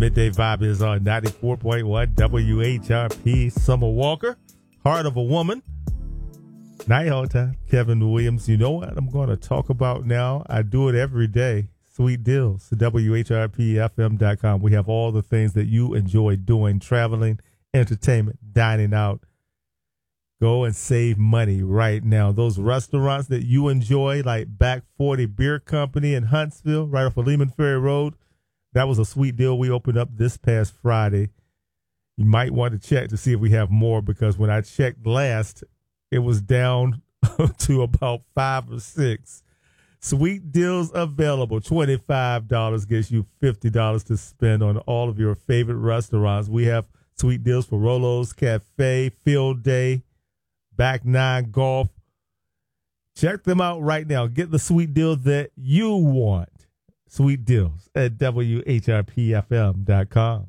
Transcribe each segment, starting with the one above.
Midday Vibe is on 94.1 WHRP. Summer Walker, Heart of a Woman. Night all time. Kevin Williams. You know what I'm going to talk about now? I do it every day. Sweet deals. WHRPFM.com. We have all the things that you enjoy doing, traveling, entertainment, dining out. Go and save money right now. Those restaurants that you enjoy, like Back 40 Beer Company in Huntsville, right off of Lehman Ferry Road, that was a sweet deal we opened up this past Friday. You might want to check to see if we have more, because when I checked last, it was down to about 5 or 6. Sweet deals available. $25 gets you $50 to spend on all of your favorite restaurants. We have sweet deals for Rolo's Cafe, Field Day, Back 9 Golf. Check them out right now. Get the sweet deal that you want. Sweet deals at WHRPFM.com.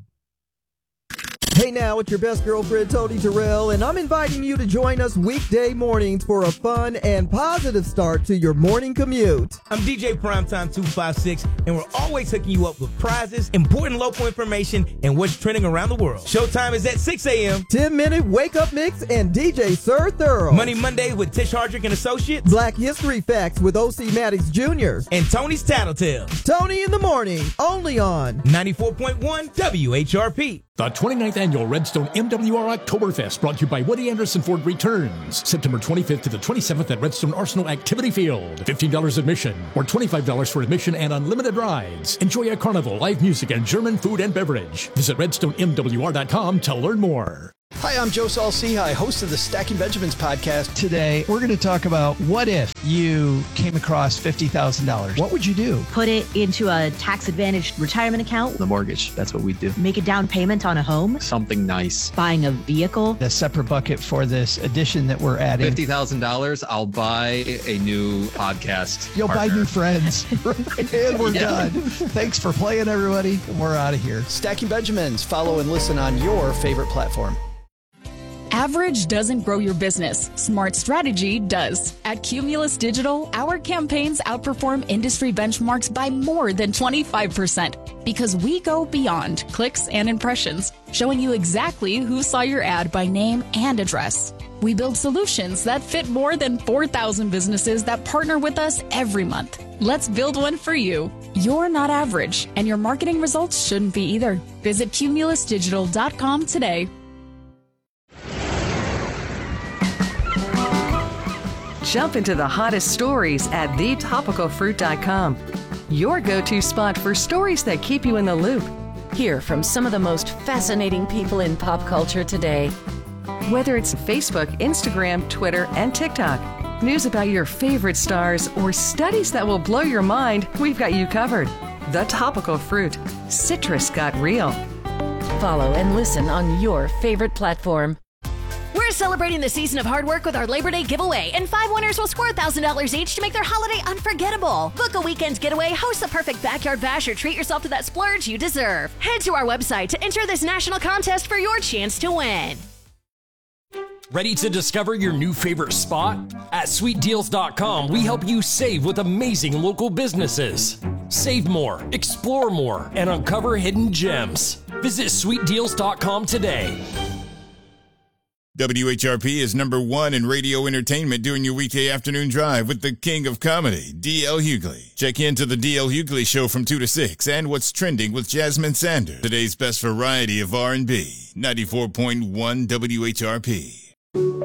Hey now, it's your best girlfriend, Tony Terrell, and I'm inviting you to join us weekday mornings for a fun and positive start to your morning commute. I'm DJ Primetime 256, and we're always hooking you up with prizes, important local information, and what's trending around the world. Showtime is at 6 a.m. 10-minute wake-up mix and DJ Sir Thorough. Money Monday with Tish Hardrick and Associates. Black History Facts with O.C. Maddox Jr. And Tony's Tattletale. Tony in the morning, only on 94.1 WHRP. The 29th Annual Redstone MWR Oktoberfest, brought to you by Woody Anderson Ford Returns. September 25th to the 27th at Redstone Arsenal Activity Field. $15 admission, or $25 for admission and unlimited rides. Enjoy a carnival, live music, and German food and beverage. Visit RedstoneMWR.com to learn more. Hi, I'm Joe Saul-Sehy, host of the Stacking Benjamins podcast. Today, we're going to talk about what if you came across $50,000. What would you do? Put it into a tax-advantaged retirement account. The mortgage, that's what we do. Make a down payment on a home. Something nice. Buying a vehicle. A separate bucket for this addition that we're adding. $50,000, I'll buy a new podcast You'll partner. buy new friends. And we're done. Thanks for playing, everybody. We're out of here. Stacking Benjamins. Follow and listen on your favorite platform. Average doesn't grow your business. Smart strategy does. At Cumulus Digital, our campaigns outperform industry benchmarks by more than 25% because we go beyond clicks and impressions, showing you exactly who saw your ad by name and address. We build solutions that fit more than 4,000 businesses that partner with us every month. Let's build one for you. You're not average, and your marketing results shouldn't be either. Visit cumulusdigital.com today. Jump into the hottest stories at thetopicalfruit.com. Your go-to spot for stories that keep you in the loop. Hear from some of the most fascinating people in pop culture today. Whether it's Facebook, Instagram, Twitter, and TikTok, news about your favorite stars, or studies that will blow your mind, we've got you covered. The Topical Fruit. Citrus got real. Follow and listen on your favorite platform. We're celebrating the season of hard work with our Labor Day giveaway, and 5 winners will score $1,000 each to make their holiday unforgettable. Book a weekend getaway, host the perfect backyard bash, or treat yourself to that splurge you deserve. Head to our website to enter this national contest for your chance to win. Ready to discover your new favorite spot? At sweetdeals.com, we help you save with amazing local businesses. Save more, explore more, and uncover hidden gems. Visit sweetdeals.com today. WHRP is #1 in radio entertainment during your weekday afternoon drive with the king of comedy, D.L. Hughley. Check into the D.L. Hughley Show from 2 to 6 and What's Trending with Jasmine Sanders. Today's best variety of R&B, 94.1 WHRP.